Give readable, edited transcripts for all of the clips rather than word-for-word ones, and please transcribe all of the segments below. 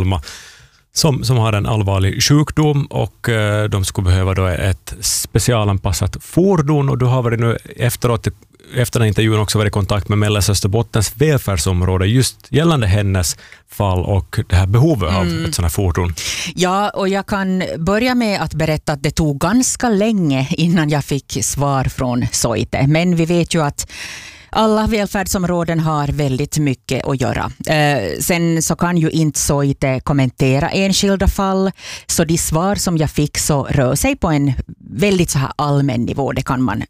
Alma som har en allvarlig sjukdom och de skulle behöva då ett specialanpassat fordon, och du har varit nu efter den intervjun också varit i kontakt med Mellanösterbottens välfärdsområde just gällande hennes fall och det här behovet av ett sådant här fordon. Ja, och jag kan börja med att berätta att det tog ganska länge innan jag fick svar från Soite. Men vi vet ju att alla välfärdsområden har väldigt mycket att göra. Sen så kan ju inte Soite kommentera enskilda fall, så de svar som jag fick så rör sig på en väldigt så här allmän nivå. Det kan man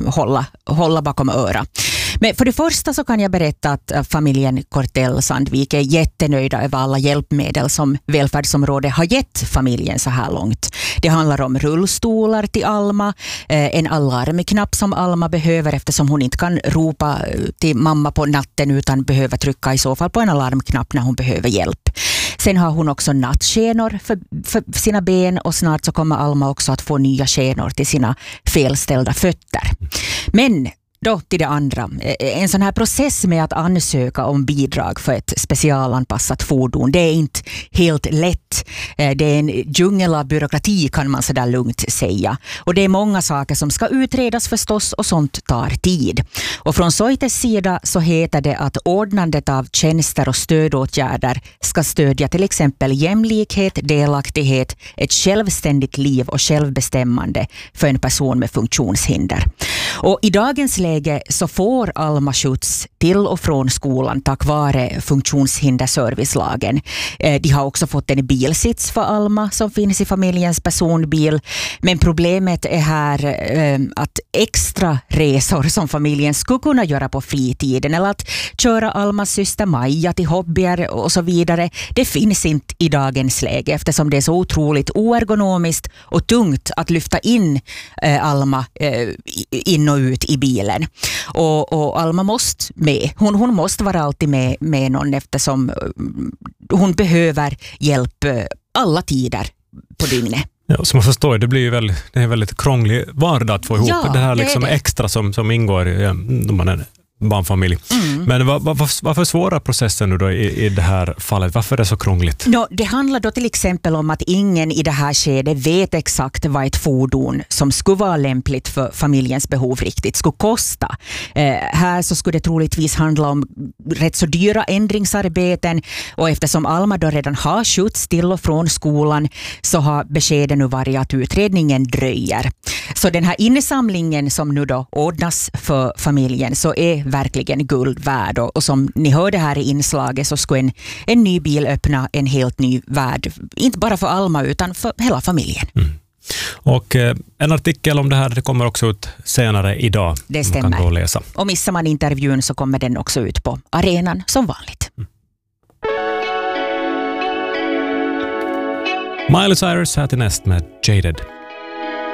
hålla bakom öra. Men för det första så kan jag berätta att familjen Kortell Sandvik är jättenöjda över alla hjälpmedel som välfärdsområdet har gett familjen så här långt. Det handlar om rullstolar till Alma, en alarmknapp som Alma behöver eftersom hon inte kan ropa till mamma på natten utan behöver trycka i så fall på en alarmknapp när hon behöver hjälp. Sen har hon också nattskenor för sina ben, och snart så kommer Alma också att få nya skenor till sina felställda fötter. Men då till det andra. En sån här process med att ansöka om bidrag för ett specialanpassat fordon, det är inte helt lätt. Det är en djungel av byråkrati kan man så där lugnt säga. Och det är många saker som ska utredas förstås, och sånt tar tid. Och från Soites sida så heter det att ordnandet av tjänster och stödåtgärder ska stödja till exempel jämlikhet, delaktighet, ett självständigt liv och självbestämmande för en person med funktionshinder. Och i dagens läge så får Alma skjuts till och från skolan tack vare funktionshinderservicelagen. De har också fått en bilsits för Alma som finns i familjens personbil. Men problemet är här att extra resor som familjen skulle kunna göra på fritiden, eller att köra Almas syster Maja till hobbyer och så vidare, det finns inte i dagens läge eftersom det är så otroligt oergonomiskt och tungt att lyfta in Alma in och ut i bilen. Och Alma måste med. Hon måste vara alltid med någon eftersom hon behöver hjälp alla tider på dygnet. Ja, som man förstår, det är en väldigt krånglig vardag att få ihop det här liksom extra som ingår när man är barnfamilj. Men varför svåra processen nu då i det här fallet? Varför är det så krångligt? Det handlar då till exempel om att ingen i det här skedet vet exakt vad ett fordon som skulle vara lämpligt för familjens behov riktigt skulle kosta. Här så skulle det troligtvis handla om rätt så dyra ändringsarbeten, och eftersom Alma då redan har skjuts till och från skolan så har beskeden nu varit att utredningen dröjer. Så den här insamlingen som nu då ordnas för familjen så är verkligen guld värd, och som ni hörde här i inslaget så skulle en ny bil öppna en helt ny värld, inte bara för Alma utan för hela familjen. Och en artikel om det här, det kommer också ut senare idag. Det stämmer. Man kan gå och läsa. Och missar man intervjun så kommer den också ut på arenan som vanligt. Miley Cyrus här till näst med Jaded.